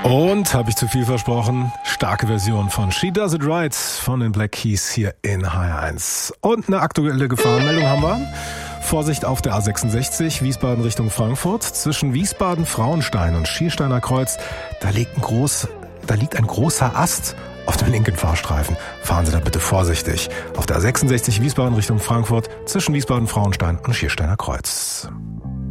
Und, habe ich zu viel versprochen, starke Version von She Does It Right von den Black Keys hier in HR1. Und eine aktuelle Gefahrenmeldung haben wir. Vorsicht auf der A66, Wiesbaden Richtung Frankfurt. Zwischen Wiesbaden-Frauenstein und Schiersteiner Kreuz, da liegt ein großer Ast auf dem linken Fahrstreifen. Fahren Sie da bitte vorsichtig. Auf der A66 Wiesbaden Richtung Frankfurt zwischen Wiesbaden-Frauenstein und Schiersteiner Kreuz.